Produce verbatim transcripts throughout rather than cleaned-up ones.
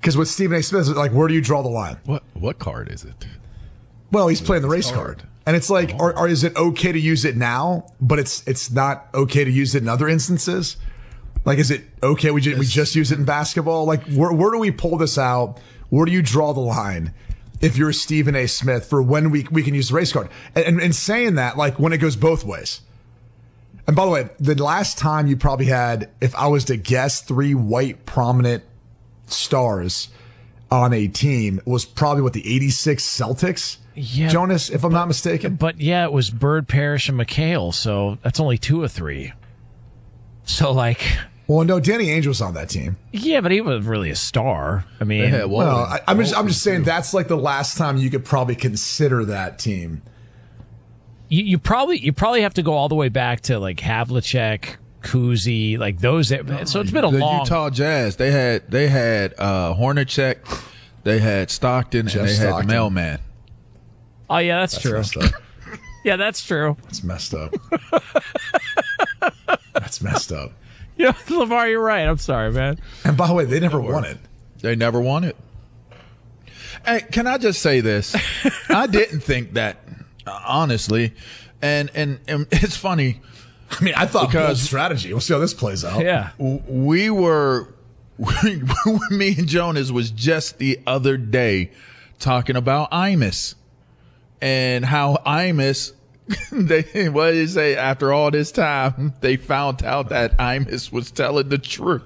Because with Stephen A. Smith, like, where do you draw the line? What what card is it? Well, he's playing the race card. And it's like, oh. or, or is it okay to use it now, but it's it's not okay to use it in other instances? Like, is it okay we just, we just use it in basketball? Like, where, where do we pull this out? Where do you draw the line if you're Stephen A. Smith for when we we can use the race card? And, and, and saying that, like, when it goes both ways. And by the way, the last time you probably had, if I was to guess, three white prominent stars on a team was probably, what, the eighty-six Celtics? Yeah, Jonas, if I'm not mistaken. But, yeah, it was Bird, Parrish, and McHale, so that's only two of three. So, like... Well, no, Danny Ainge was on that team. Yeah, but he was really a star. I mean... Yeah, well, I, I'm just, I'm just saying that's like the last time you could probably consider that team. You, you probably you probably have to go all the way back to, like, Havlicek, Kuzi, like those. So it's been a the long... The Utah Jazz, they had they had uh, Hornacek, they had Stockton, Jeff and they Stockton. had the mailman. Oh, yeah, that's, that's true. Yeah, that's true. That's messed up. That's messed up. Yeah, LeVar, you're right. I'm sorry, man. And by the way, they never won it. They never won it. Hey, can I just say this? I didn't think that, uh, honestly. And, and and it's funny. I mean, I thought because strategy. We'll see how this plays out. Yeah. We were, we, me and Jonas was just the other day talking about Imus and how Imus, they, what did you say? After all this time, they found out that Imus was telling the truth.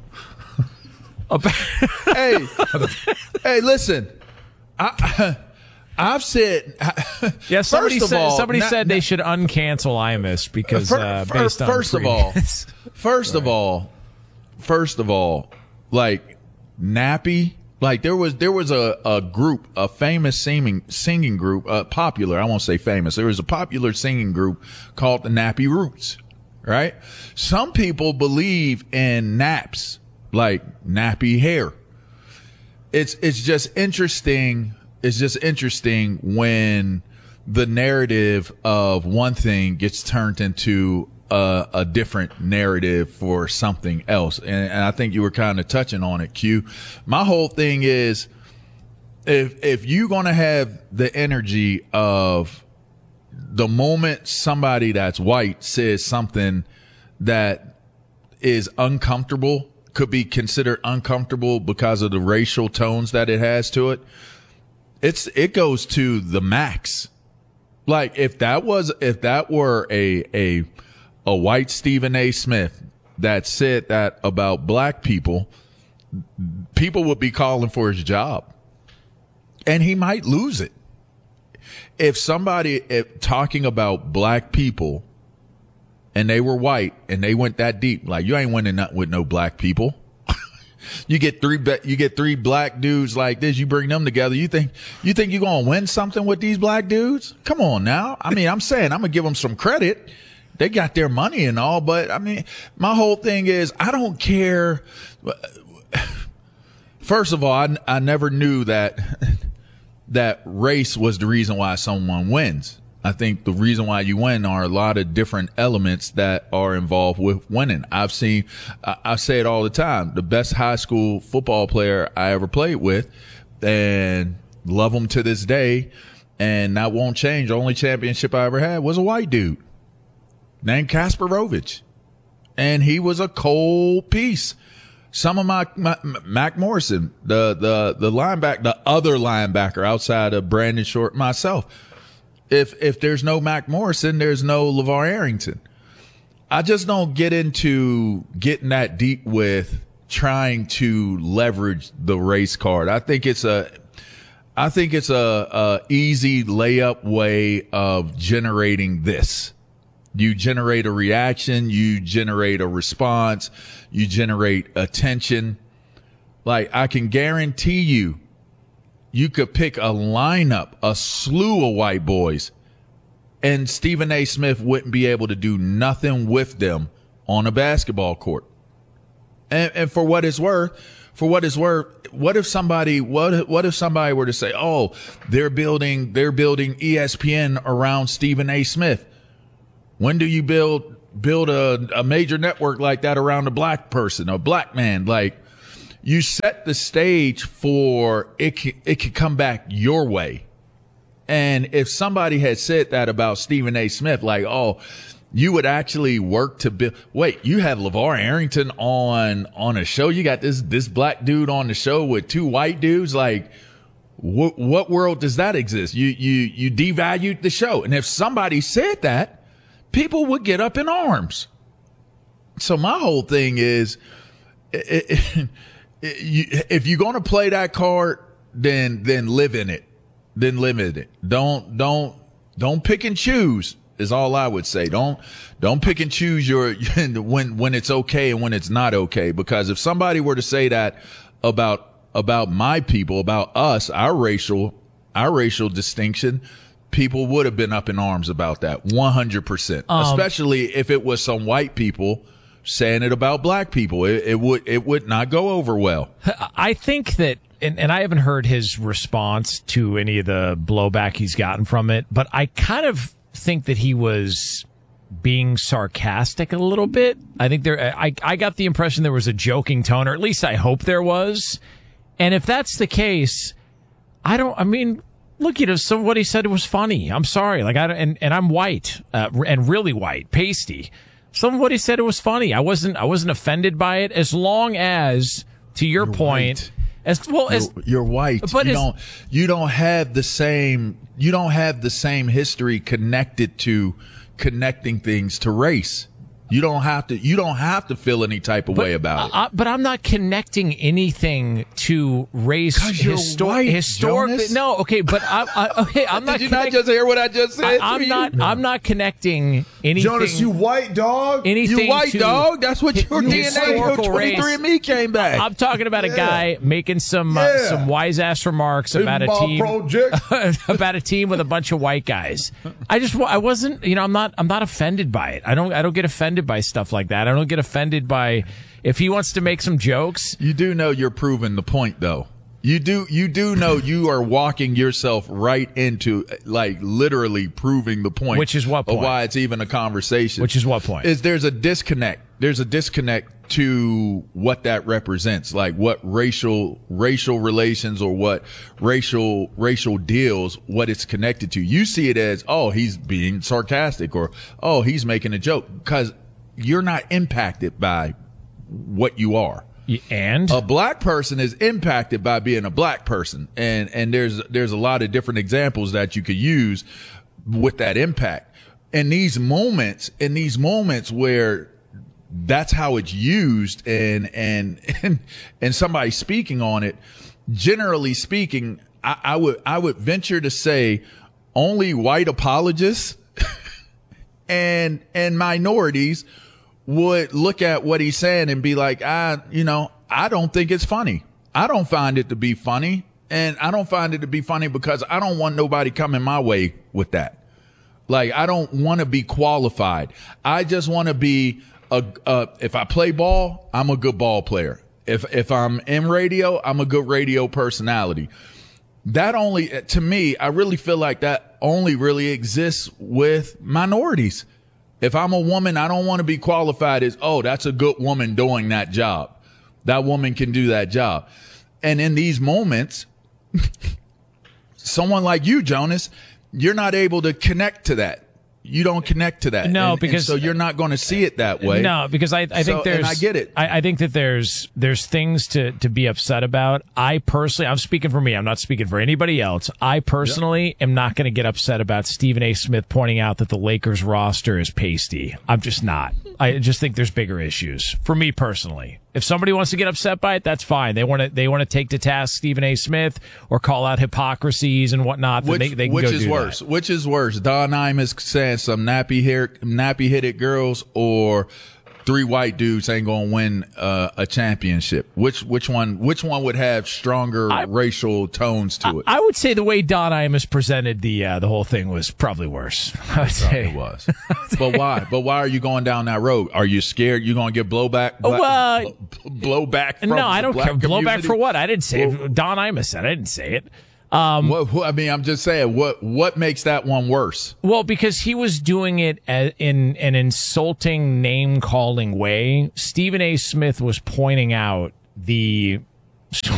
hey, hey, listen, I, I've said, yeah. Somebody first of said all, somebody not, said they should uncancel Imus because for, uh, for, based on first of all, first right. of all, first of all, like Nappy. Like there was there was a, a group, a famous singing singing group, uh, popular. I won't say famous. There was a popular singing group called the Nappy Roots, right? Some people believe in naps, like nappy hair. It's it's just interesting. It's just interesting when the narrative of one thing gets turned into A, a different narrative for something else. And, and I think you were kind of touching on it, Q. My whole thing is if, if you're going to have the energy of the moment somebody that's white says something that is uncomfortable, could be considered uncomfortable because of the racial tones that it has to it, it's, it goes to the max. Like if that was, if that were a, a, a white Stephen A. Smith that said that about black people, people would be calling for his job. And he might lose it. If somebody if, talking about black people and they were white and they went that deep, like you ain't winning nothing with no black people. You get three, you get three black dudes like this. You bring them together. You think, you think you're going to win something with these black dudes? Come on now. I mean, I'm saying I'm going to give them some credit. They got their money and all, but I mean, my whole thing is I don't care. First of all, I, I never knew that that race was the reason why someone wins. I think the reason why you win are a lot of different elements that are involved with winning. I've seen, I, I say it all the time, the best high school football player I ever played with and love him to this day. And that won't change. The only championship I ever had was a white dude named Kasparovich. And he was a cold piece. Some of my, my Mac Morrison, the, the, the linebacker, the other linebacker outside of Brandon Short, myself. If, if there's no Mac Morrison, there's no LeVar Arrington. I just don't get into getting that deep with trying to leverage the race card. I think it's a, I think it's a, a easy layup way of generating this. You generate a reaction, you generate a response, you generate attention. Like I can guarantee you, you could pick a lineup, a slew of white boys, and Stephen A. Smith wouldn't be able to do nothing with them on a basketball court. And, and for what it's worth, for what it's worth, what if somebody, what, what if somebody were to say, oh, they're building, they're building E S P N around Stephen A. Smith. When do you build, build a, a major network like that around a black person, a black man? Like, you set the stage for it. Can, it could come back your way. And if somebody had said that about Stephen A. Smith, like, oh, you would actually work to build. Wait, you have LeVar Arrington on on a show. You got this this black dude on the show with two white dudes. Like, what what world does that exist? You you you devalued the show. And if somebody said that, people would get up in arms. So my whole thing is, it, it, it, you, if you're going to play that card, then then live in it. Then live in it. Don't don't don't pick and choose. Is all I would say. Don't don't pick and choose your when when it's okay and when it's not okay. Because if somebody were to say that about about my people, about us, our racial our racial distinction, people would have been up in arms about that one hundred percent. Um, Especially if it was some white people saying it about black people. It, it would it would not go over well. I think that. And, and I haven't heard his response to any of the blowback he's gotten from it, but I kind of think that he was being sarcastic a little bit. I think there, I, I got the impression there was a joking tone, or at least I hope there was. And if that's the case, I don't, I mean, look, you know, somebody said it was funny. I'm sorry. Like, I don't, and, and I'm white, uh, and really white, pasty. Somebody said it was funny. I wasn't, I wasn't offended by it, as long as, to your You're point, white. As well as you're, you're white, but you as, don't you don't have the same you don't have the same history connected to connecting things to race. You don't have to. You don't have to feel any type of but, way about it. Uh, but I'm not connecting anything to race. Because you're histo- white, historically. Jonas. No, okay, but I, I, okay, I'm not. Did you connect- not just hear what I just said? I, I'm to not. You? No. I'm not connecting anything. Jonas, you white dog. Anything You white to dog. That's what your hi- D N A. Your historical twenty-three race. and me came back. I'm talking about Yeah. a guy making some uh, Yeah. some wise ass remarks about a Pinball team project. about a team with a bunch of white guys. I just I wasn't, you know, I'm not I'm not offended by it. I don't I don't get offended by stuff like that. I don't get offended by if he wants to make some jokes. You do know you're proving the point, though. You do, you do know you are walking yourself right into, like, literally proving the point. Which is what point? Of why it's even a conversation. Which is what point? Is there's a disconnect. There's a disconnect to what that represents, like what racial, racial relations or what racial, racial deals, what it's connected to. You see it as, oh, he's being sarcastic or, oh, he's making a joke, because you're not impacted by what you are. And A black person is impacted by being a black person. And, and there's, there's a lot of different examples that you could use with that impact. In these moments, in these moments where that's how it's used and, and, and, and somebody speaking on it, generally speaking, I, I would, I would venture to say only white apologists and, and minorities would look at what he's saying and be like, I, you know, I don't think it's funny. I don't find it to be funny. And I don't find it to be funny because I don't want nobody coming my way with that. Like, I don't want to be qualified. I just want to be a, uh, if I play ball, I'm a good ball player. If, if I'm in radio, I'm a good radio personality. That only, to me, I really feel like that only really exists with minorities. If I'm a woman, I don't want to be qualified as, oh, that's a good woman doing that job. That woman can do that job. And in these moments, someone like you, Jonas, you're not able to connect to that. You don't connect to that. No, And- because- and so you're not going to see it that way. No, because I, I think So- there's. and I get it. I, I think that there's there's things to to be upset about. I personally, I'm speaking for me. I'm not speaking for anybody else. I personally am not going to get upset about Stephen A. Smith pointing out that the Lakers roster is pasty. I'm just not. I just think there's bigger issues for me personally. If somebody wants to get upset by it, that's fine. They want to they want to take to task Stephen A. Smith or call out hypocrisies and whatnot. Then Which, they, they can which go is do worse? that. Which is worse? Don Imus saying some nappy hair, nappy headed girls, or three white dudes ain't gonna win uh, a championship? Which which one? Which one would have stronger I- racial tones to it? I would say the way Don Imus presented the uh, the whole thing was probably worse. I would say It was. But why? But why are you going down that road? Are you scared you're going to get blowback? Bla- Well, blow- blowback from No, I the don't black care. Blowback community? for what? I didn't say Well- it. Don Imus said it. I didn't say it. What, what- I mean, I'm just saying, what what makes that one worse? Well, because he was doing it a- in an insulting, name-calling way. Stephen A. Smith was pointing out the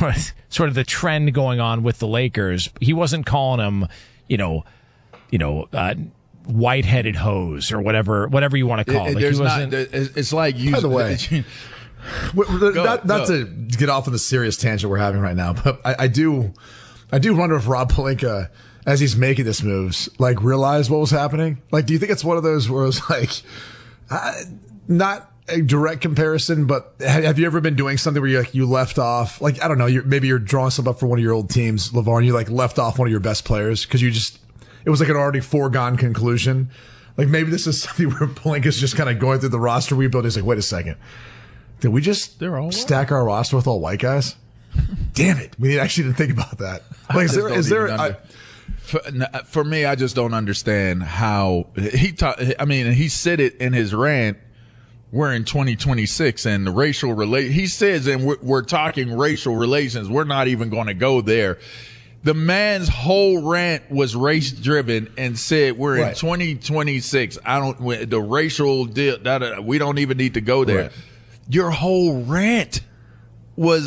sort of, sort of the trend going on with the Lakers. He wasn't calling them, you know, you know, uh, white-headed hose or whatever, whatever you want to call it. it like there's he wasn't, not. It's like you. By the way, go, not, not to get off on the serious tangent we're having right now, but I, I do, I do wonder if Rob Pelinka, as he's making this moves, like realized what was happening. Like, do you think it's one of those where it's like, uh, not a direct comparison, but have, have you ever been doing something where you like you left off, like I don't know, you're, maybe you're drawing something up for one of your old teams, LeVar, and you like left off one of your best players because you just. It was like an already foregone conclusion. Like maybe this is something where Pelinka's just kind of going through the roster rebuild. He's like, wait a second. Did we just They're all stack our roster with all white guys? Damn it. We actually didn't think about that. Like, is there, is there, I, for, for me, I just don't understand how he ta- I mean, he said it in his rant. We're in twenty twenty-six and the racial relate. He says, and we're, we're talking racial relations. We're not even going to go there. The man's whole rant was race driven and said we're right. in twenty twenty-six. I don't, the racial deal, da, da, da, we don't even need to go there. Right. Your whole rant was,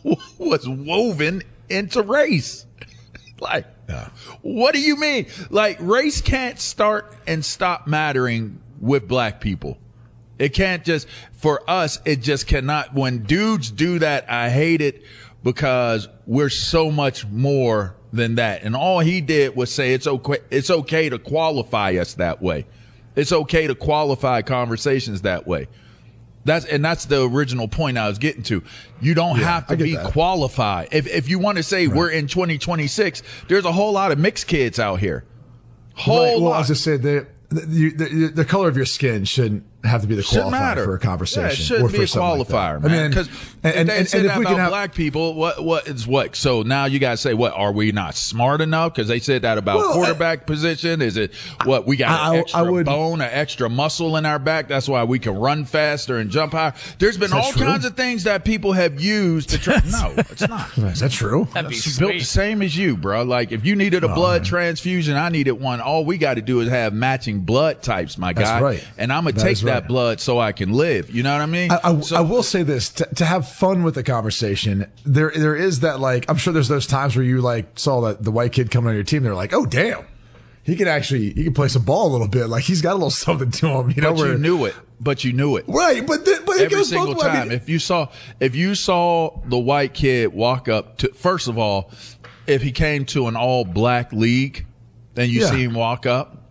was woven into race. Like, yeah. What do you mean? Like, race can't start and stop mattering with black people. It can't just, for us, it just cannot. When dudes do that, I hate it. Because we're so much more than that. And all he did was say it's okay, it's okay to qualify us that way. It's okay to qualify conversations that way. That's, and that's the original point I was getting to. You don't yeah, have to be that. qualified. If, if you want to say right. we're in twenty twenty-six, there's a whole lot of mixed kids out here. Whole right. Well, lot. I was just saying the, the, the, the color of your skin shouldn't have to be the Shouldn't qualifier matter. for a conversation. Yeah, it shouldn't or be a for qualifier, like man. I mean, Because and, if and, they and, say and that if we about can have, black people, what what is what? So now you gotta say, what are we not smart enough? Because they said that about well, quarterback I, position. Is it what we got I, an extra I would, bone, an extra muscle in our back? That's why we can run faster and jump higher. There's been all true? kinds of things that people have used to try. No, it's not. Is that true? That'd be It's built the same as you, bro. Like if you needed a Oh, blood man. transfusion, I needed one. All we got to do is have matching blood types, my That's guy. right. And I'm gonna That take is that right. blood so I can live. You know what I mean? I, I, so, I will say this to, to have fun with the conversation. There, there is that like I'm sure there's those times where you like saw that the white kid coming on your team. They're like, oh damn, he can actually he can play some ball a little bit. Like he's got a little something to him. You know, but where, you knew it. But you knew it. right? But then, but it Every goes single both ways. time. I mean, if you saw, if you saw the white kid walk up to, first of all, if he came to an all black league, then you Yeah. see him walk up.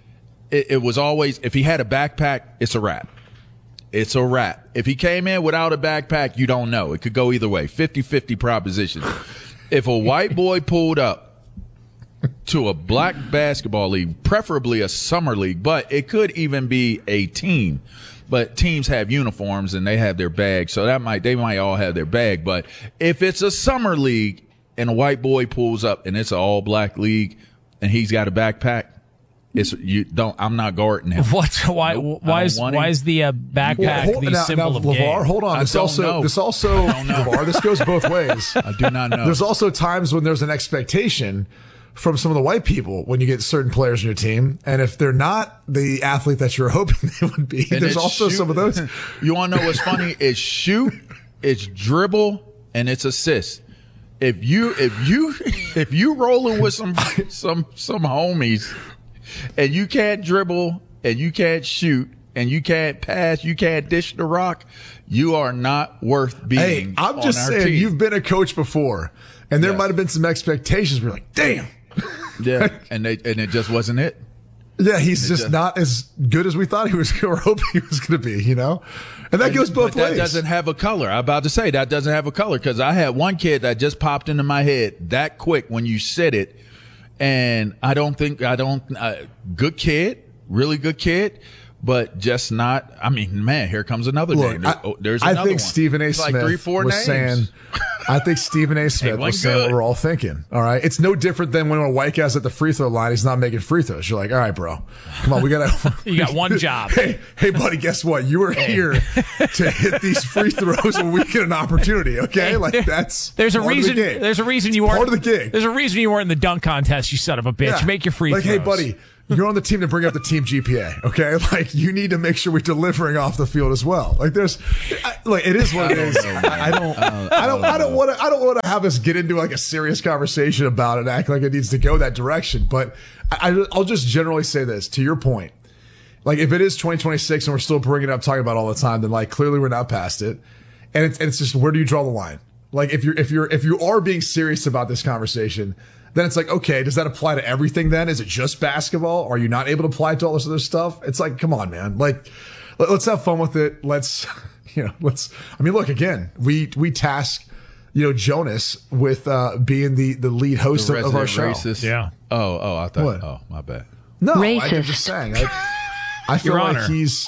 It, it was always, if he had a backpack, it's a wrap. It's a wrap. If he came in without a backpack, you don't know. It could go either way. fifty-fifty proposition. If a white boy pulled up to a black basketball league, preferably a summer league, but it could even be a team. But teams have uniforms and they have their bag, so that might they might all have their bag. But if it's a summer league and a white boy pulls up and it's an all black league and he's got a backpack, it's you don't. I'm not guarding him. What's why? Nope, I why don't is want why him. is the uh, backpack Well, hold- the now, symbol now, of LeVar, game? hold on. I This don't also, know. this also, I don't know. LeVar, this goes both ways. I do not know. There's also times when there's an expectation from some of the white people when you get certain players in your team, and if they're not the athlete that you're hoping they would be, And there's it's also shoot- some of those. You want to know what's funny? It's shoot, it's dribble, and it's assist. If you if you if you rolling with some some some homies, and you can't dribble and you can't shoot and you can't pass, you can't dish the rock, you are not worth being. Hey, I'm on just our saying, team. you've been a coach before, and there Yes. might have been some expectations where you're like, damn. yeah, and they and it just wasn't it. Yeah, he's just, just- not as good as we thought he was or hoping he was going to be, you know? And that goes both but that ways. doesn't have a color. I'm about to say that doesn't have a color because I had one kid that just popped into my head that quick when you said it. And I don't think, I don't, uh, good kid, really good kid, but just not, I mean, man, here comes another Look, name. I, There- oh, there's I another think one. Stephen A. It's Smith like three, four was names. saying, I think Stephen A. Smith one was saying good. what we're all thinking. All right. It's no different than when a white guy's at the free throw line, he's not making free throws. You're like, all right, bro, come on. We got to, You got one job. Hey, hey, buddy, guess what? You were here to hit these free throws when we get an opportunity. Okay. Like There- that's, There's a part of reason. the game. There's a reason you It's weren't part of the gig. There's a reason you weren't in the dunk contest. You son of a bitch. Yeah. Make your free like, throws. hey, buddy, you're on the team to bring up the team G P A. Okay, like you need to make sure we're delivering off the field as well. Like there's, I, like it is what it is. I, I don't, I don't, I don't want to, I don't want to have us get into like a serious conversation about it and act like it needs to go that direction. But I, I'll just generally say this to your point. Like if it is twenty twenty-six and we're still bringing it up, talking about it all the time, then like clearly we're not past it. And it's, and it's just, where do you draw the line? Like if you're, if you're, if you are being serious about this conversation, then it's like, okay, does that apply to everything then? Is it just basketball? Are you not able to apply it to all this other stuff? It's like, come on, man. Like, let, let's have fun with it. Let's, you know, let's, I mean, look, again, we, we task, you know, Jonas with, uh, being the, the lead host The of, of our show. racist. Yeah. Oh, oh, I thought, What? oh, my bad. No, Racist. I'm just saying. I, I feel Your like Honor. he's,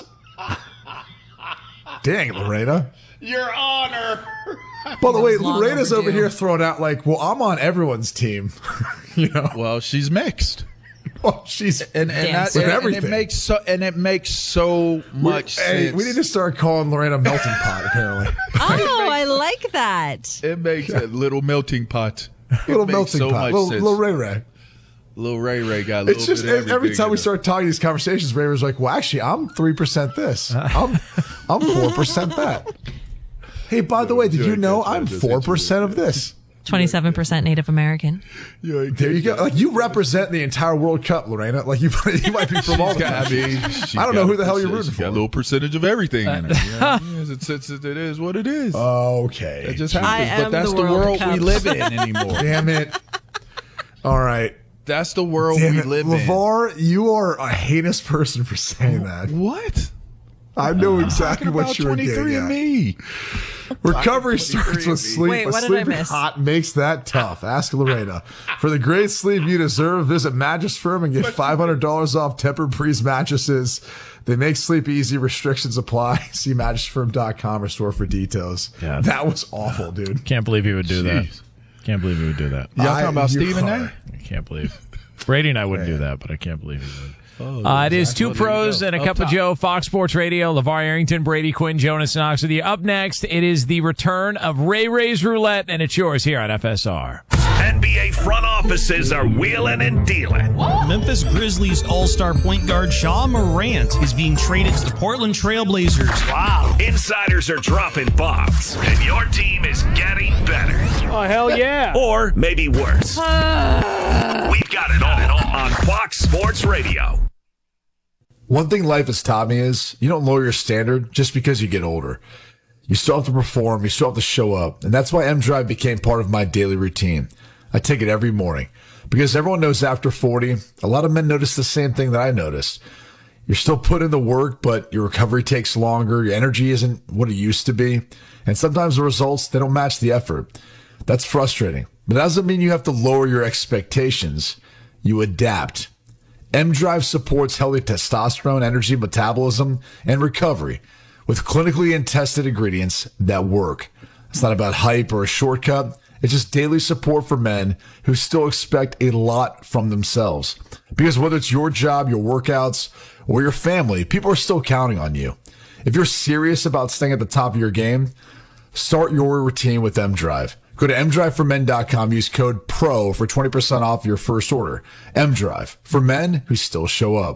dang, Lorena. Your Honor. By the way, long Lorena's over overdue. here throwing out like, well, I'm on everyone's team. you know, Well, she's mixed. well, she's, And, and, Damn that, straight. and, and it Everything. makes so and it makes so much hey, sense. we need to start calling Lorena Melting Pot, apparently. Oh, I like that. It makes a little melting pot. Little It makes melting so pot. much Little, sense. little Ray Ray. Little Ray Ray got a little It's just bit of every everything time we in start talking these conversations, Ray Ray's like, well, actually, I'm three percent this. I'm I'm four percent that. Hey, by the way, did you know I'm four percent of this? twenty-seven percent Native American. it. There you go. Like you represent the entire World Cup, Lorena. Like you, you might be from all the I countries. mean, she's I don't got know who a the hell you're percent- rooting she's got for. a little percentage of everything in it. You know? Yes, it's, it's, it is what it is. Okay. It just I happens. am But that's the the World world, we Cup. live in anymore. Damn it. All right. That's the world Damn we it. live LeVar, you are a heinous person for saying that. in. What? I know exactly Talking what about you were twenty-three getting and at. me. Recovery starts with sleep. Wait, but what did I sleeping miss? hot makes that tough. Ask Lorena. For the great sleep you deserve, visit Mattress Firm and get five hundred dollars off Tempur-Breeze mattresses. They make sleep easy. Restrictions apply. See mattress firm dot com or store for details. Yeah. That was awful, dude. Can't believe he would do Jeez. that. Can't believe he would do that. Y'all I- talking about you Stephen are. A? I can't believe. Brady and I wouldn't do that, but I can't believe he would. Oh, Uh, it is exactly. two Well, there you pros go. and a Up cup of top. Joe, Fox Sports Radio, LeVar Arrington, Brady Quinn, Jonas Knox with you. Up next, it is the return of Ray Ray's Roulette, and it's yours here on F S R. N B A front offices are wheeling and dealing. Memphis Grizzlies all-star point guard Shaw Morant is being traded to the Portland Trailblazers. Wow. Insiders are dropping bombs, and your team is getting better. Oh, hell yeah. Or maybe worse. We've got it all on Fox Sports Radio. One thing life has taught me is you don't lower your standard just because you get older. You still have to perform. You still have to show up. And that's why M Drive became part of my daily routine. I take it every morning because everyone knows after forty, a lot of men notice the same thing that I noticed. You're still putting in the work, but your recovery takes longer. Your energy isn't what it used to be. And sometimes the results, they don't match the effort. That's frustrating, but that doesn't mean you have to lower your expectations. You adapt. M Drive supports healthy testosterone, energy, metabolism, and recovery with clinically and tested ingredients that work. It's not about hype or a shortcut. It's just daily support for men who still expect a lot from themselves. Because whether it's your job, your workouts, or your family, people are still counting on you. If you're serious about staying at the top of your game, start your routine with M Drive. Go to m drive for men dot com. Use code PRO for twenty percent off your first order. M Drive for men who still show up.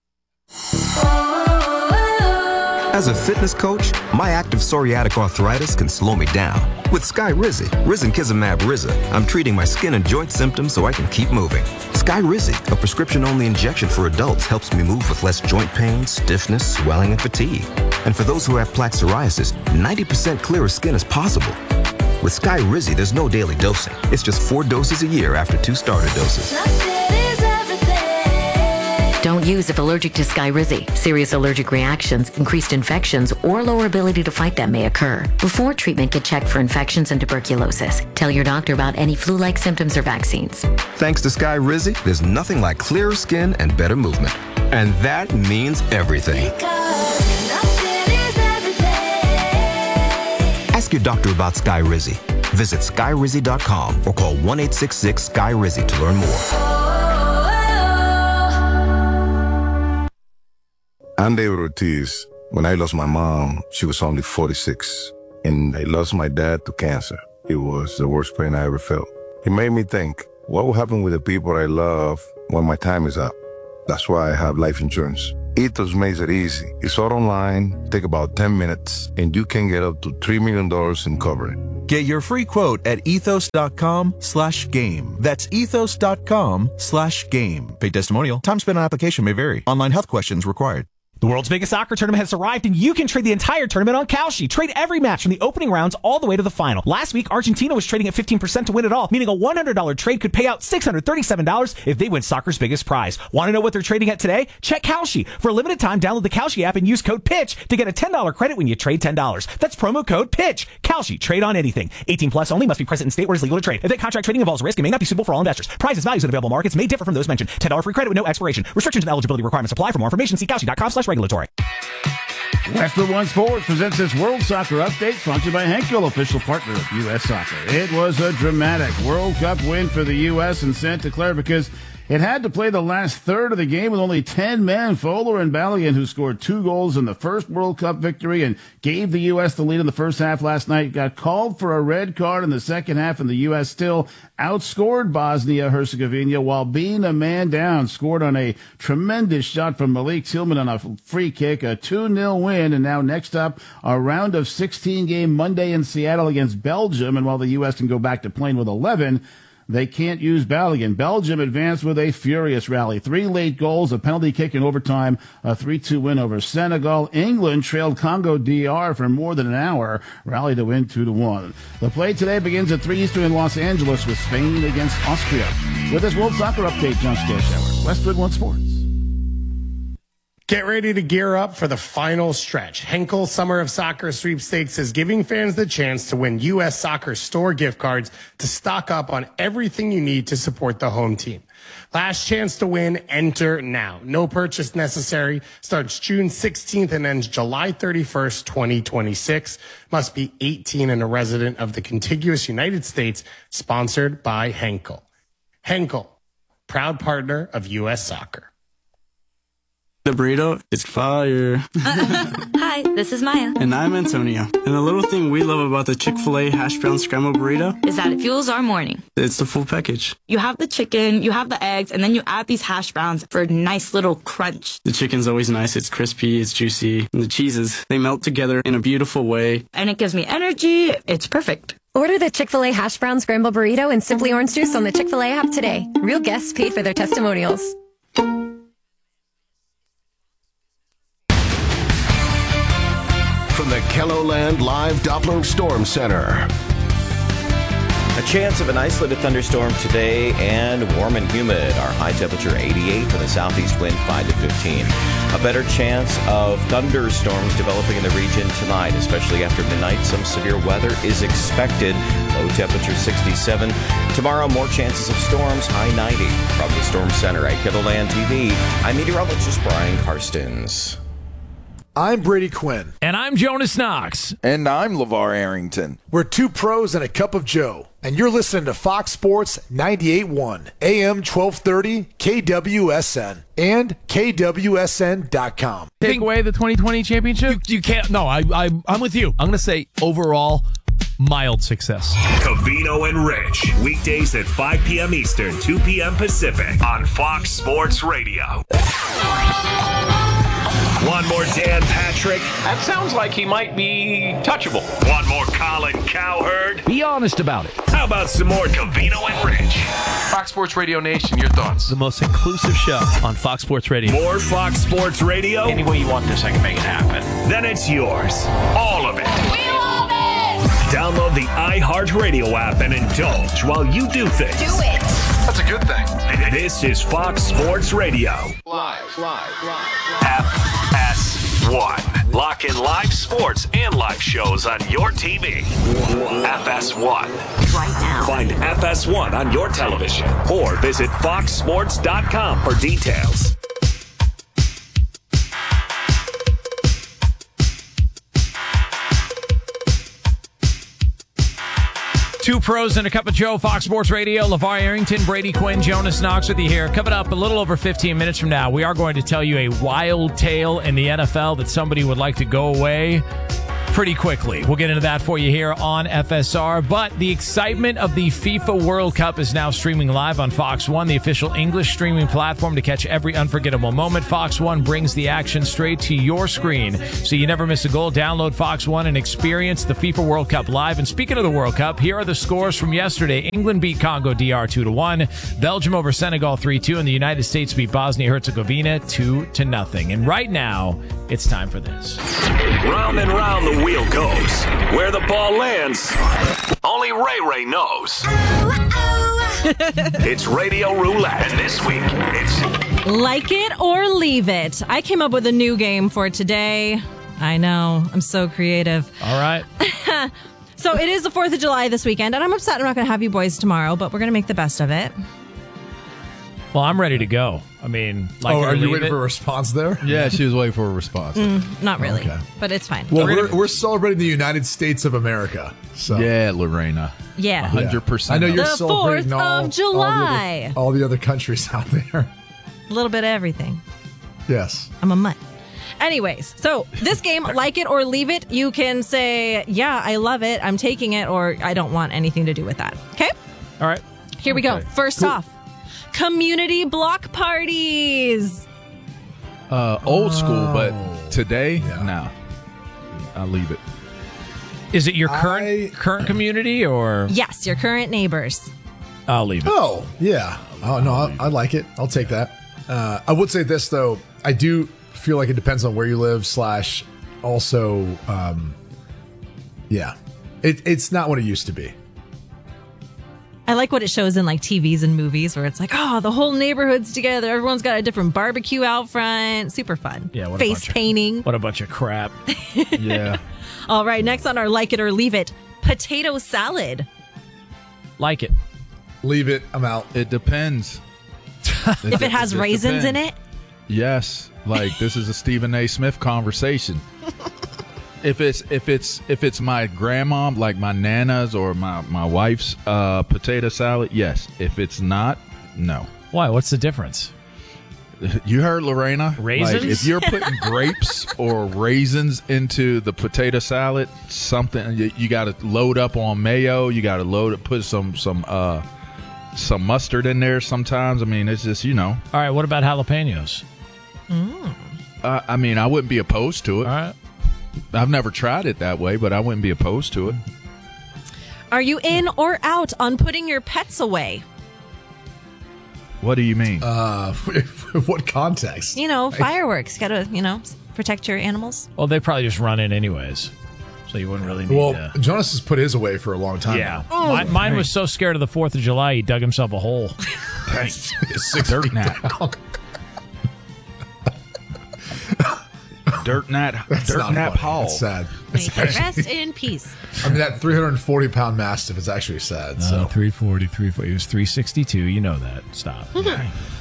As a fitness coach, my active psoriatic arthritis can slow me down. With Skyrizi, Risankizumab Riza, I'm treating my skin and joint symptoms so I can keep moving. Skyrizi, a prescription-only injection for adults, helps me move with less joint pain, stiffness, swelling, and fatigue. And for those who have plaque psoriasis, ninety percent clearer skin is possible. With Skyrizi, there's no daily dosing. It's just four doses a year after two starter doses. Don't use if allergic to Skyrizi. Serious allergic reactions, increased infections, or lower ability to fight them may occur. Before treatment, get checked for infections and tuberculosis. Tell your doctor about any flu-like symptoms or vaccines. Thanks to Skyrizi, there's nothing like clearer skin and better movement. And that means everything. Ask your doctor about Skyrizi. Visit skyrizi dot com or call one eight six six Sky Rizzy to learn more. I'm David Ortiz. When I lost my mom, she was only forty-six, and I lost my dad to cancer. It was the worst pain I ever felt. It made me think, what will happen with the people I love when my time is up? That's why I have life insurance. Ethos makes it easy. It's all online, take about ten minutes, and you can get up to three million dollars in coverage. Get your free quote at ethos.com slash game. That's ethos.com slash game. Paid testimonial. Time spent on application may vary. Online health questions required. The world's biggest soccer tournament has arrived, and you can trade the entire tournament on Kalshi. Trade every match from the opening rounds all the way to the final. Last week, Argentina was trading at fifteen percent to win it all, meaning a one hundred dollars trade could pay out six hundred thirty-seven dollars if they win soccer's biggest prize. Want to know what they're trading at today? Check Kalshi. For a limited time, download the Kalshi app and use code PITCH to get a ten dollars credit when you trade ten dollars. That's promo code PITCH. Kalshi. Trade on anything. eighteen plus only. Must be present in state where it's legal to trade. If that contract trading involves risk, it may not be suitable for all investors. Prices, values, and available markets may differ from those mentioned. ten dollars free credit with no expiration. Restrictions and eligibility requirements apply. For more information, see Kalshi.com slash regulatory. Westwood One Sports presents this World Soccer Update, sponsored by Henkel, official partner of U S Soccer. It was a dramatic World Cup win for the U S in Santa Clara because it had to play the last third of the game with only ten men. Fowler and Balogun, who scored two goals in the first World Cup victory and gave the U S the lead in the first half last night, got called for a red card in the second half, and the U S still outscored Bosnia-Herzegovina while being a man down. Scored on a tremendous shot from Malik Tillman on a free kick, a two nil win, and now next up, a round of sixteen game Monday in Seattle against Belgium, and while the U S can go back to playing with eleven, they can't use Balogun. Belgium advanced with a furious rally. Three late goals, a penalty kick in overtime, a three two win over Senegal. England trailed Congo D R for more than an hour, rallied to win two to one. The play today begins at three Eastern in Los Angeles with Spain against Austria. With this World Soccer Update, John Scaleshauer, Westwood One Sports. Get ready to gear up for the final stretch. Henkel Summer of Soccer Sweepstakes is giving fans the chance to win U S Soccer store gift cards to stock up on everything you need to support the home team. Last chance to win, enter now. No purchase necessary. Starts June sixteenth and ends July thirty-first, twenty twenty-six. Must be eighteen and a resident of the contiguous United States. Sponsored by Henkel. Henkel, proud partner of U S Soccer. The burrito is fire. Hi, this is Maya. And I'm Antonio. And the little thing we love about the Chick-fil-A hash brown scrambled burrito is that it fuels our morning. It's the full package. You have the chicken, you have the eggs, and then you add these hash browns for a nice little crunch. The chicken's always nice. It's crispy, it's juicy. And the cheeses, they melt together in a beautiful way. And it gives me energy. It's perfect. Order the Chick-fil-A hash brown scrambled burrito and Simply Orange Juice on the Chick-fil-A app today. Real guests paid for their testimonials. From the KELOLAND Live Doppler Storm Center. A chance of an isolated thunderstorm today and warm and humid. Our high temperature eighty-eight for the southeast wind five to fifteen. A better chance of thunderstorms developing in the region tonight, especially after midnight. Some severe weather is expected. Low temperature sixty-seven. Tomorrow, more chances of storms, high ninety. From the Storm Center at KELOLAND T V, I'm meteorologist Brian Karstens. I'm Brady Quinn. And I'm Jonas Knox. And I'm LeVar Arrington. We're two pros and a cup of Joe. And you're listening to Fox Sports ninety-eight point one, A M twelve thirty, K W S N, and K W S N dot com. Take away the twenty twenty championship? You, you can't. No, I, I, I'm with you. I'm going to say overall, mild success. Covino and Rich, weekdays at five p.m. Eastern, two p.m. Pacific on Fox Sports Radio. One more Dan Patrick. That sounds like he might be touchable. One more Colin Cowherd. Be honest about it. How about some more Covino and Rich? Fox Sports Radio Nation, your thoughts? The most inclusive show on Fox Sports Radio. More Fox Sports Radio? Any way you want this, I can make it happen. Then it's yours. All of it. We love it! Download the iHeartRadio app and indulge while you do things. Do it! That's a good thing. This is Fox Sports Radio. Live, live, live. F S one. Lock in live sports and live shows on your T V. F S one. Right now. Find F S one on your television or visit fox sports dot com for details. Two pros and a cup of Joe, Fox Sports Radio. LeVar Arrington, Brady Quinn, Jonas Knox with you here. Coming up a little over fifteen minutes from now, we are going to tell you a wild tale in the N F L that somebody would like to go away pretty quickly. We'll get into that for you here on F S R. But the excitement of the FIFA World Cup is now streaming live on Fox One, the official English streaming platform to catch every unforgettable moment. Fox One brings the action straight to your screen, so you never miss a goal. Download Fox One and experience the FIFA World Cup live. And speaking of the World Cup, here are the scores from yesterday. England beat Congo D R two to one, Belgium over Senegal three two, and the United States beat Bosnia-Herzegovina two to nothing. And right now, it's time for this. Round and round the wheel goes. Where the ball lands, only Ray Ray knows. It's Radio Roulette, and this week, it's... Like it or leave it. I came up with a new game for today. I know. I'm so creative. All right. So it is the fourth of July this weekend, and I'm upset I'm not going to have you boys tomorrow, but we're going to make the best of it. Well, I'm ready to go. I mean, like, oh, are you waiting it? for a response there? Yeah, she was waiting for a response. Mm, not really, Okay. but it's fine. Well, we're, we're celebrating the United States of America. So. Yeah, Lorena. Yeah. one hundred percent. I know you're The celebrating fourth all, of July. All, the other, all the other countries out there. A little bit of everything. Yes. I'm a mutt. Anyways, so this game, like it or leave it, you can say, yeah, I love it, I'm taking it, or I don't want anything to do with that. Okay? All right. Here we go. Okay. First Cool. off, community block parties. Uh, old school, but today, no. I'll leave it. Is it your current current community or? Yes, your current neighbors. I'll leave it. Oh, yeah. Oh, no, I, I like it. I'll take that. Uh, I would say this, though. I do feel like it depends on where you live, slash, also, um, yeah. It, it's not what it used to be. I like what it shows in like T Vs and movies where it's like, oh, the whole neighborhood's together. Everyone's got a different barbecue out front. Super fun. Yeah, what a Face bunch of- painting. What a bunch of crap. Yeah. All right, next on our like it or leave it, potato salad. Like it. Leave it. I'm out. It depends. If it has just raisins in depends. it. Yes. Like this is a Stephen A. Smith conversation. If it's if it's if it's my grandma, like my nana's or my my wife's uh, potato salad, yes. If it's not, no. Why? What's the difference? You heard Lorena. Raisins? Like, if you're putting grapes or raisins into the potato salad, something you, you got to load up on mayo. You got to load it, put some some uh, some mustard in there. Sometimes, I mean, it's just you know. All right. What about jalapenos? Mm. Uh, I mean, I wouldn't be opposed to it. All right. I've never tried it that way, but I wouldn't be opposed to it. Are you in or out on putting your pets away? What do you mean? Uh, what context? You know, fireworks. Got to, you know, protect your animals. Well, they probably just run in anyways, so you wouldn't really need Well, to. Jonas has put his away for a long time. Yeah. now. Mine, mine was so scared of the fourth of July, he dug himself a hole. Six dirt nat. Dirt nat. That's Dirt not nat funny. Paul. That's sad. May he rest in peace. I mean, that three hundred forty pound mastiff is actually sad. So. Uh, three forty, three forty. It was three sixty-two. You know that. Stop. Um,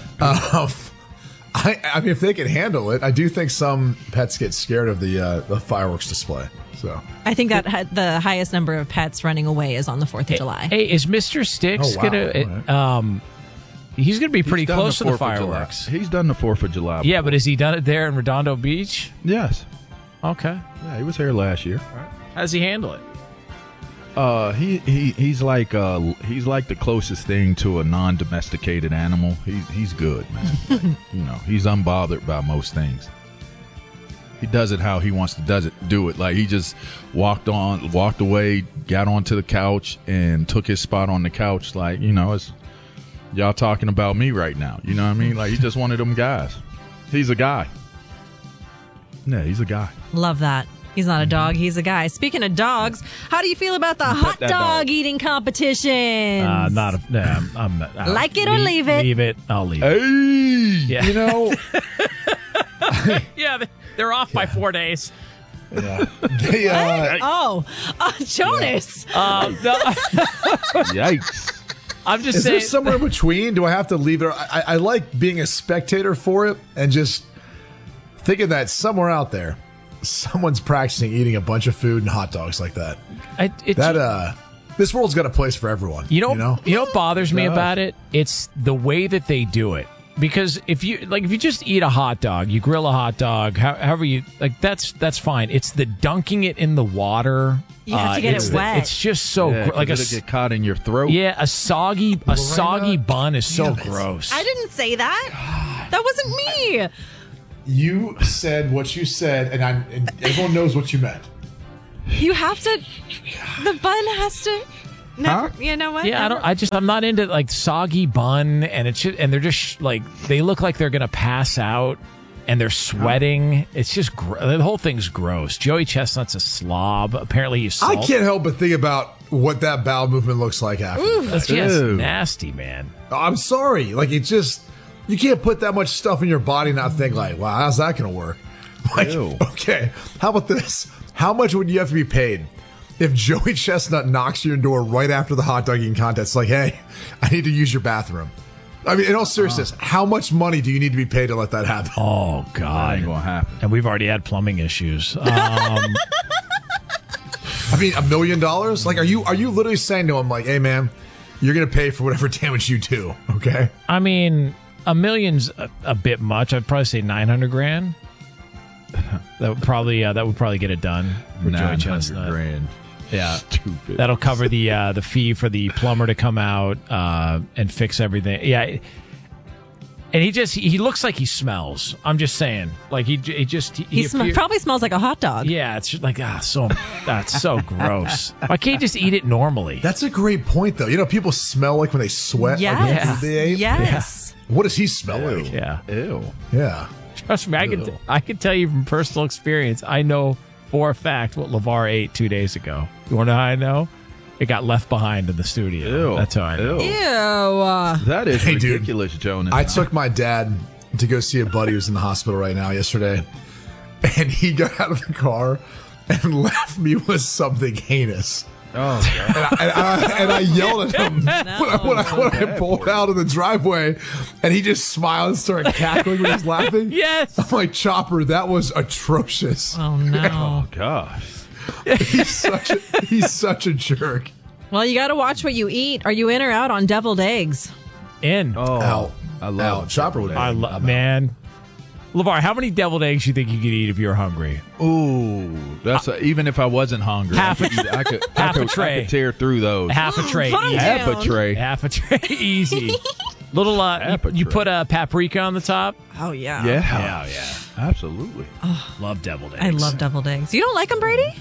I, I mean, if they can handle it, I do think some pets get scared of the uh, the fireworks display. So I think that had the highest number of pets running away is on the fourth of July. Hey, is Mister Sticks Oh, wow. gonna? All right. Um, he's gonna be pretty He's done close to the fourth of July. fireworks. He's done the fourth of July. Yeah, but has he done it there in Redondo Beach? Yes. Okay. Yeah, he was here last year. How does he handle it? Uh, he, he he's like uh he's like the closest thing to a non-domesticated animal. He's he's good, man. Like, you know, he's unbothered by most things. He does it how he wants to does it do it. Like he just walked on, walked away, got onto the couch, and took his spot on the couch. Like you know, it's y'all talking about me right now. You know what I mean? Like he's just one of them guys. He's a guy. Yeah, he's a guy. Love that. He's not a dog. He's a guy. Speaking of dogs, how do you feel about the hot that dog, dog. eating competitions? Uh, not a. Nah, I'm, I'm not. uh, Like it or leave it? Leave it. I'll leave it. Hey, Yeah. you know, Yeah, they- they're off by four days. yeah. They, uh, Oh, uh, Jonas. Um, no, yikes! I'm just is saying. there somewhere in between? Do I have to leave it? I, I like being a spectator for it and just thinking that somewhere out there, someone's practicing eating a bunch of food and hot dogs like that. I, it, That uh, this world's got a place for everyone. You know, You know? you know what bothers me Yeah. about it? It's the way that they do it. Because if you like, if you just eat a hot dog, you grill a hot dog, how, however you like, that's that's fine. It's the dunking it in the water. You have to get it's it the- wet. It's just so Yeah, gr- like a it'll s- get caught in your throat. yeah, a soggy a soggy bun is so damn it. gross. I didn't say that. That wasn't me. You said what you said, and, I, and everyone knows what you meant. You have to. The bun has to. Never, Huh? You know what? Yeah, I don't. I just I'm not into like soggy bun, and it's just, and they're just like they look like they're gonna pass out, and they're sweating. It's just gr- the whole thing's gross. Joey Chestnut's a slob. Apparently, he's I salt. can't help but think about what that bowel movement looks like after. Ooh, the that's fact. just nasty, man. I'm sorry. Like, it just, you can't put that much stuff in your body and not think, like, wow, how's that going to work? Like, okay, how about this? How much would you have to be paid if Joey Chestnut knocks your door right after the hot dog eating contest? Like, hey, I need to use your bathroom. I mean, in all seriousness, how much money do you need to be paid to let that happen? Oh, God. That ain't gonna happen. And we've already had plumbing issues. Um, I mean, a million dollars? Like, are you are you literally saying to him, like, hey, man, you're going to pay for whatever damage you do, okay? I mean, a million's a, a bit much. I'd probably say nine hundred grand. That would probably uh, that would probably get it done for Joey Chestnut. Grand. Yeah, Stupid. that'll cover the uh, the fee for the plumber to come out uh, and fix everything. Yeah, and he just he looks like he smells. I'm just saying, like he he just he, He sm- appear- probably smells like a hot dog. Yeah, it's just like ah, so that's so gross. Why can't you just eat it normally? That's a great point, though. You know, people smell like when they sweat. Yes. Like the food they ate. Yes. What does he smell like? Yeah, ew. Yeah. Trust me, I can I can tell you from personal experience. I know for a fact what LeVar ate two days ago. You want to know how I know? It got left behind in the studio. Ew. That's how I know. Ew. That is Hey, dude. ridiculous, Jonas. I took my dad to go see a buddy who's in the hospital right now yesterday, and he got out of the car and left me with something heinous. Oh, and, I, and, I, and I yelled at him when, I, when, I, when I pulled out of the driveway, and he just smiled and started cackling when he was laughing. Yes. I'm like, Chopper, that was atrocious. Oh no. Oh gosh. He's such a, he's such a jerk. Well, you got to watch what you eat. Are you in or out on deviled eggs? In. Oh, Out. I love Out. Chopper would. I love man. LeVar, how many deviled eggs do you think you could eat if you were hungry? Ooh, that's a, even if I wasn't hungry, Half I a- could, I could, half I a could, tray. I could tear through those. Half a tray. Calm easy. Half a down. tray. Half a tray. Easy. Little, uh, Half a you, you tray. put a paprika on the top. Oh yeah. Yeah, Yeah, yeah. absolutely. Love deviled eggs. I love deviled eggs. You don't like them, Brady?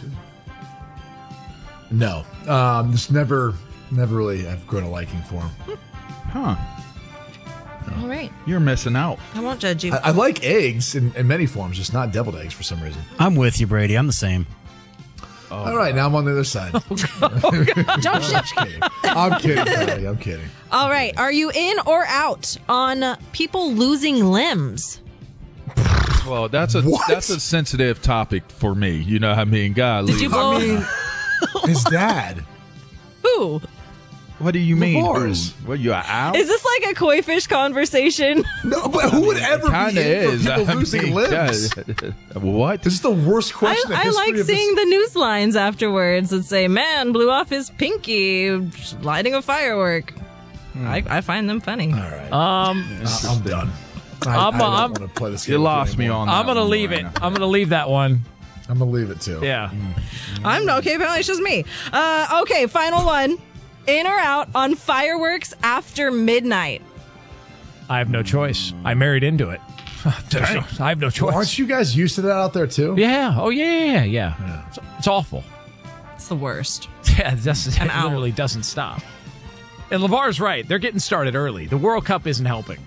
No, um, just never, never really. I've grown a liking for him. Huh? All right. You're missing out. I won't judge you. I, I like eggs in, in many forms, just not deviled eggs for some reason. I'm with you, Brady. I'm the same. All right, now I'm on the other side. Jump ship. kidding. I'm kidding, Patty. I'm kidding. All right. Are you in or out on people losing limbs? Well, that's a What? that's a sensitive topic for me. You know, what I mean, God, Did you blow? I mean, his dad. Who? what do you mean? Divorce. Ooh, What you are out? Is this like a koi fish conversation? No, but who would ever Kind be of in for is. people I losing mean, limbs? God. What? This is the worst I, question. in the I history like of this- seeing the news lines afterwards that say, "Man blew off his pinky lighting a firework." I, I find them funny. All right, Um, I- I'm done. I, I'm- I don't I'm- want to play this game. You with lost me anymore. on. I'm that gonna one leave right it. now. I'm gonna leave that one. I'm gonna leave it too. Yeah. I'm okay. Apparently, it's just me. Uh, okay, final one. In or out on fireworks after midnight? I have no choice. I married into it. I have no choice. Well, aren't you guys used to that out there too? Yeah. Oh yeah. Yeah. Yeah. yeah. It's, it's awful. It's the worst. Yeah. That's, it An hour. literally doesn't stop. And LeVar's right. They're getting started early. The World Cup isn't helping.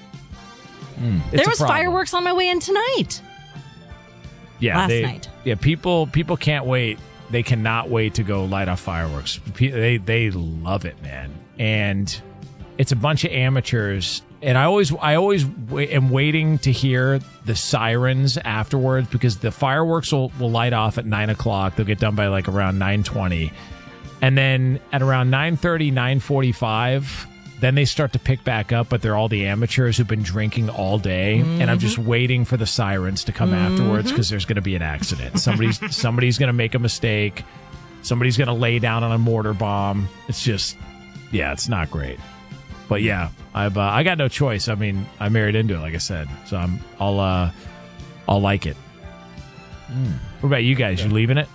It's There a was problem. fireworks on my way in tonight. Yeah, last they- night. Yeah, people people can't wait. They cannot wait to go light off fireworks. Pe- They they love it, man. And it's a bunch of amateurs. And I always I always wa- am waiting to hear the sirens afterwards because the fireworks will, will light off at nine o'clock. They'll get done by like around nine twenty, and then at around nine thirty, nine forty-five, then they start to pick back up. But they're all the amateurs who've been drinking all day, and I'm just waiting for the sirens to come afterwards because there's going to be an accident. Somebody's somebody's going to make a mistake. Somebody's going to lay down on a mortar bomb. It's just, yeah, it's not great. But yeah, I've uh, I got no choice. I mean, I married into it, like I said, so I'm I'll uh, I'll like it. Mm. What about you guys? Yeah. You leaving it?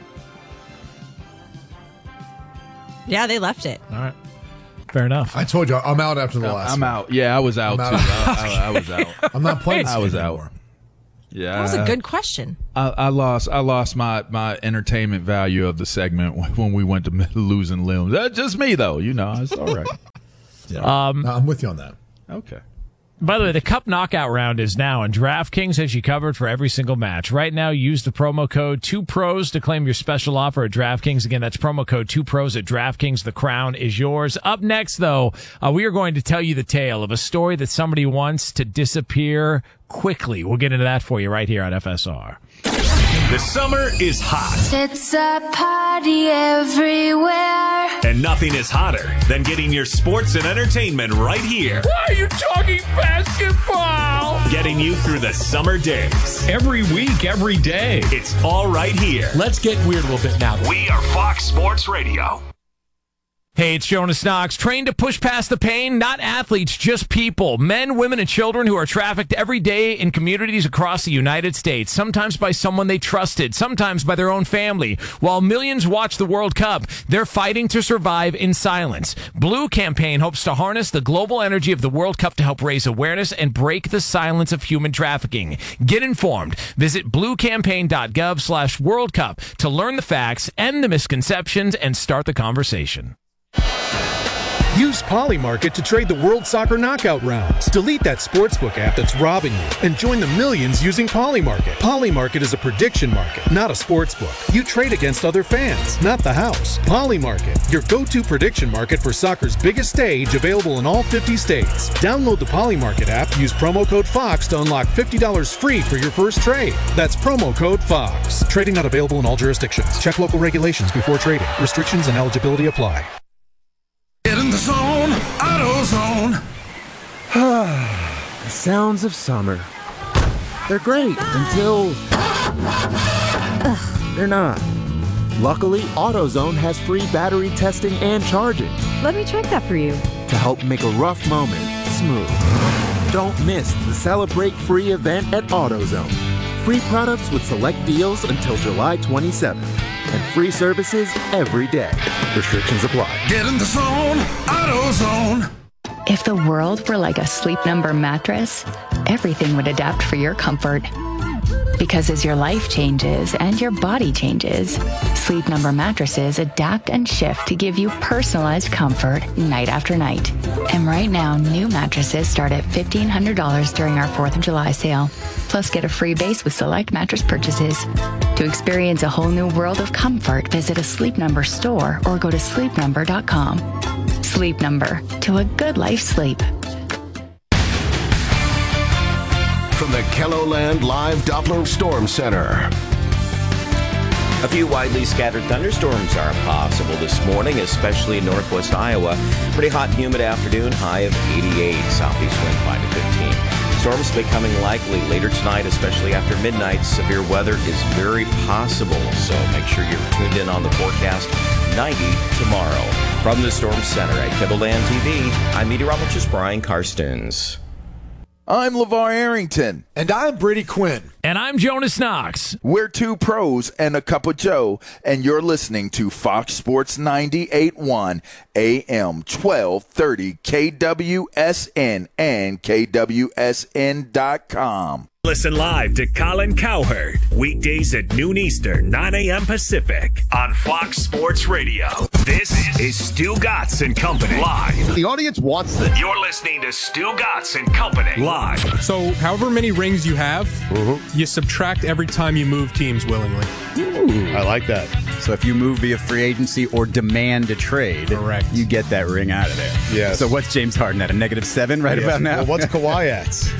Yeah, they left it. All right. Fair enough. I told you, I'm out after the I'm last I'm one. out. Yeah, I was out, I'm too. out. I, I, I was out. I'm not playing I was anymore. out. Yeah. That was a good question. I, I lost I lost my, my entertainment value of the segment when, when we went to losing limbs. That's just me, though. You know, it's all right. Yeah. Um, no, I'm with you on that. Okay. By the way, the Cup Knockout round is now, and DraftKings has you covered for every single match. Right now, use the promo code two pros to claim your special offer at DraftKings. Again, that's promo code two pros at DraftKings. The crown is yours. Up next, though, uh, we are going to tell you the tale of a story that somebody wants to disappear quickly. We'll get into that for you right here on F S R. The summer is hot. It's a party everywhere. And nothing is hotter than getting your sports and entertainment right here. Why are you talking basketball? Getting you through the summer days. Every week, every day. It's all right here. Let's get weird a little bit now. We are Fox Sports Radio. Hey, it's Jonas Knox. Trained to push past the pain? Not athletes, just people. Men, women, and children who are trafficked every day in communities across the United States. Sometimes by someone they trusted, sometimes by their own family. While millions watch the World Cup, they're fighting to survive in silence. Blue Campaign hopes to harness the global energy of the World Cup to help raise awareness and break the silence of human trafficking. Get informed. Visit bluecampaign.gov slash World Cup to learn the facts, end the misconceptions, and start the conversation. Use Polymarket to trade the World Soccer Knockout rounds. Delete that sportsbook app that's robbing you and join the millions using Polymarket. Polymarket is a prediction market, not a sportsbook. You trade against other fans, not the house. Polymarket, your go-to prediction market for soccer's biggest stage, available in all fifty states. Download the Polymarket app, use promo code FOX to unlock fifty dollars free for your first trade. That's promo code FOX. Trading not available in all jurisdictions. Check local regulations before trading. Restrictions and eligibility apply. Get in the zone, AutoZone. The sounds of summer. They're great until Ugh, they're not. Luckily, AutoZone has free battery testing and charging Let me check that for you. to help make a rough moment smooth. Don't miss the Celebrate Free event at AutoZone. Free products with select deals until July twenty-seventh. And free services every day. Restrictions apply. Get in the zone, AutoZone. If the world were like a Sleep Number mattress, everything would adapt for your comfort. Because as your life changes and your body changes, Sleep Number mattresses adapt and shift to give you personalized comfort night after night. And right now, new mattresses start at fifteen hundred dollars during our fourth of July sale. Plus, get a free base with select mattress purchases. To experience a whole new world of comfort, visit a Sleep Number store or go to sleep number dot com. Sleep Number, to a good life sleep. From the KELOLAND Live Doppler Storm Center. A few widely scattered thunderstorms are possible this morning, especially in northwest Iowa. Pretty hot and humid afternoon, high of eighty-eight, southeast wind five to fifteen. Storms becoming likely later tonight, especially after midnight. Severe weather is very possible, so make sure you're tuned in on the forecast. ninety tomorrow. From the Storm Center at KELOLAND T V, I'm meteorologist Brian Karstens. I'm LeVar Arrington. And I'm Brady Quinn. And I'm Jonas Knox. We're two pros and a cup of Joe, and you're listening to Fox Sports ninety-eight point one A M twelve thirty K W S N and K W S N dot com. Listen live to Colin Cowherd, weekdays at noon Eastern, nine a.m. Pacific, on Fox Sports Radio. This is Stu Gatz and Company, live. The audience wants this. You're listening to Stu Gatz and Company, live. So, however many rings you have, mm-hmm. you subtract every time you move teams willingly. Ooh, I like that. So if you move via free agency or demand a trade, correct, you get that ring out of there. Yes. So what's James Harden at? A negative seven right yes. about now? Well, what's Kawhi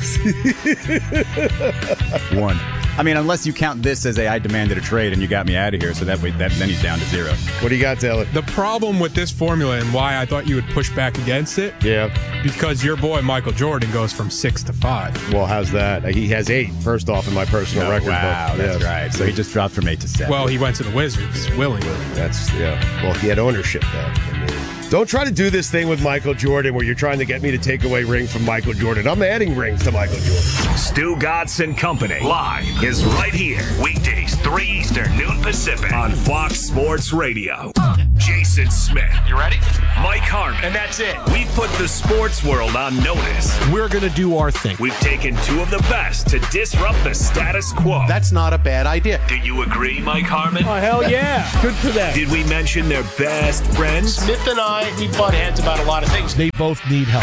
at? One. I mean, unless you count this as a I demanded a trade and you got me out of here, so that way that, then he's down to zero. What do you got, Taylor? The problem with this formula and why I thought you would push back against it, yeah, because your boy Michael Jordan goes from six to five. Well, how's that? He has eight, first off, in my personal oh, record. Wow, book. that's yes. right. So he just dropped from eight to seven. Well, he went to the Wizards willingly. That's, yeah. Well, he had ownership, though. I mean, Don't try to do this thing with Michael Jordan where you're trying to get me to take away rings from Michael Jordan. I'm adding rings to Michael Jordan. Stu Gatz and Company live is right here. Weekdays, three Eastern, noon Pacific on Fox Sports Radio. Jason Smith. You ready? Mike Harmon. And that's it. We've put the sports world on notice. We're going to do our thing. We've taken two of the best to disrupt the status quo. That's not a bad idea. Do you agree, Mike Harmon? Oh, hell yeah. Good for them. Did we mention their best friends? Smith and I, we butt heads about a lot of things. They both need help.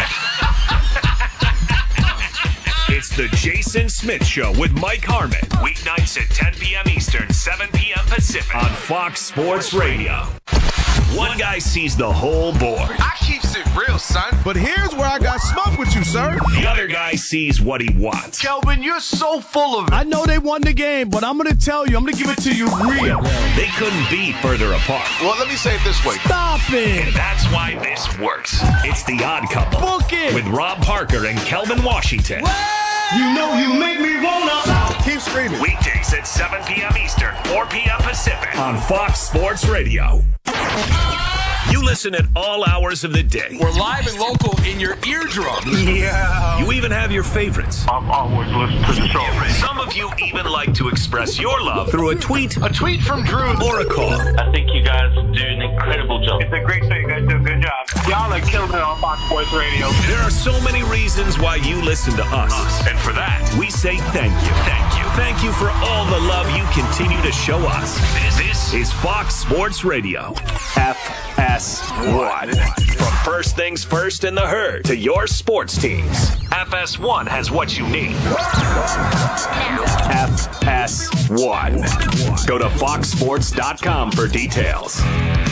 It's the Jason Smith Show with Mike Harmon. Weeknights at ten p.m. Eastern, seven p.m. Pacific on Fox Sports Radio. One guy sees the whole board. I keeps it real, son. But here's where I got smoked with you, sir. The other guy sees what he wants. Kelvin, you're so full of it. I know they won the game, but I'm going to tell you, I'm going to give it to you real. They couldn't be further apart. Well, let me say it this way. Stop it. And that's why this works. It's The Odd Couple. Book it. With Rob Parker and Kelvin Washington. You know you make me wanna. Keep screaming. Weekdays at seven p.m. Eastern, four p.m. Pacific on Fox Sports Radio. You listen at all hours of the day. We're live and local in your eardrum. Yeah. You even have your favorites. I've always listened to the show. Some of you even like to express your love through a tweet, A tweet from Drew. or a call. I think you guys do an incredible job. It's a great show. You guys do a good job. Y'all are killing it on Fox Sports Radio. There are so many reasons why you listen to us. And for that, we say thank you. Thank you. Thank you for all the love you continue to show us. This, this is Fox Sports Radio. F S one. From first things first in the herd to your sports teams, F S one has what you need. F S one. Go to fox sports dot com for details.